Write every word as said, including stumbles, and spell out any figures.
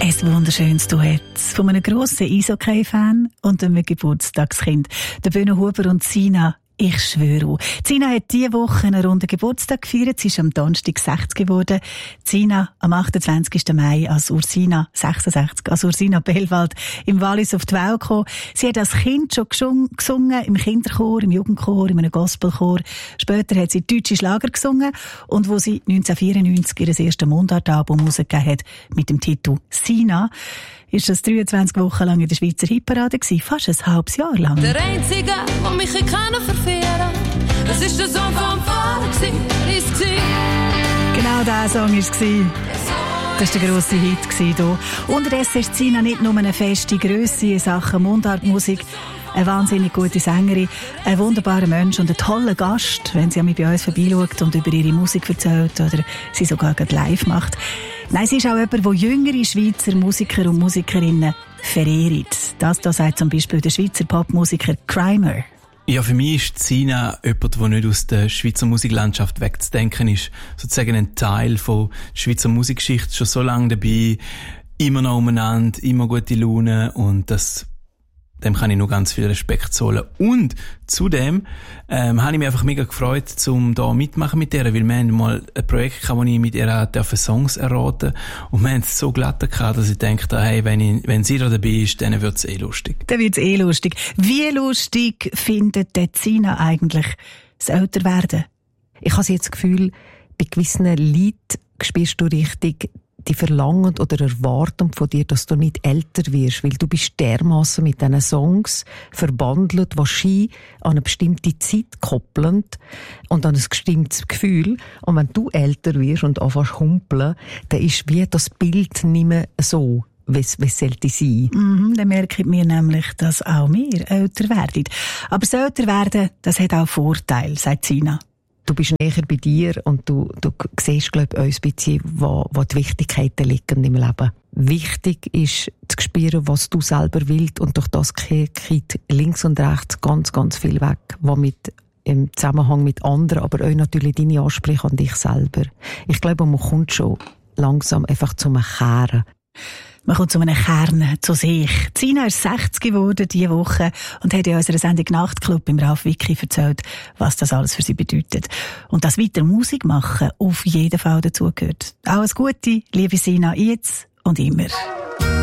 Ein wunderschönes Duett von einem grossen Eishockey-Fan und einem Geburtstagskind, der Benno Huber und Sina. Ich schwöre. Sina hat diese Woche einen runden Geburtstag gefeiert. Sie ist am Donnerstag sechzig geworden. Sina am achtundzwanzigsten Mai als Ursina sechsundsechzig, als Ursina Bellwald im Wallis auf die Welt gekommen. Sie hat als Kind schon gesungen, im Kinderchor, im Jugendchor, in einem Gospelchor. Später hat sie deutsche Schlager gesungen und wo sie neunzehnhundertvierundneunzig ihr erstes Mundartalbum herausgegeben hat mit dem Titel Sina, ist das dreiundzwanzig Wochen lang in der Schweizer Hitparade gewesen, fast ein halbes Jahr lang. Der Einzige, der mich verführen kann, das ist der Song vom Vater, ist es. Genau dieser Song war es. Das war der grosse Hit hier. Unterdessen ist Sina nicht nur eine feste Grösse in Sachen Mundartmusik, eine wahnsinnig gute Sängerin, ein wunderbarer Mensch und ein toller Gast, wenn sie an mich bei uns vorbeischaut und über ihre Musik erzählt oder sie sogar live macht. Nein, sie ist auch jemand, der jüngere Schweizer Musiker und Musikerinnen verehrt. Das da sagt zum Beispiel der Schweizer Popmusiker Crimer. Ja, für mich ist Sina jemand, der nicht aus der Schweizer Musiklandschaft wegzudenken ist. Sozusagen ein Teil von der Schweizer Musikgeschichte, schon so lange dabei, immer noch umeinander, immer gute Laune und das dem kann ich nur ganz viel Respekt zollen. Und zudem ähm, habe ich mich einfach mega gefreut, um da mitmachen mit ihr, weil wir haben mal ein Projekt gehabt, wo ich mit ihr durfte Songs erraten und wir haben es so glatt gehabt, dass ich dachte, hey, wenn, ich, wenn sie da dabei ist, dann wird es eh lustig. Dann wird es eh lustig. Wie lustig findet der Sina eigentlich das Älterwerden? Ich habe jetzt das Gefühl, bei gewissen Liedern spürst du richtig, die verlangen oder erwarten von dir, dass du nicht älter wirst, weil du bist dermassen mit diesen Songs verbandelt, die Ski an eine bestimmte Zeit koppeln und an ein bestimmtes Gefühl. Und wenn du älter wirst und anfängst zu humpeln, dann ist wie das Bild nicht mehr so, wie es sollte sein. Mhm, dann merken wir nämlich, dass auch wir älter werden. Aber das Älterwerden, das hat auch Vorteile, sagt Sina. Du bist näher bei dir und du, du siehst, glaube ich, ein bisschen, wo, wo die Wichtigkeiten liegen im Leben. Wichtig ist zu spüren, was du selber willst und durch das geht links und rechts ganz, ganz viel weg, was mit im Zusammenhang mit anderen, aber auch natürlich deine Ansprüche an dich selber. Ich glaube, man kommt schon langsam einfach zum Kehren. Man kommt zu einem Kern, zu sich. Sina ist sechzig geworden diese Woche und hat in unserer Sendung Nachtclub im Ralf Wicki erzählt, was das alles für sie bedeutet. Und dass weiter Musik machen auf jeden Fall dazugehört. Alles Gute, liebe Sina, jetzt und immer.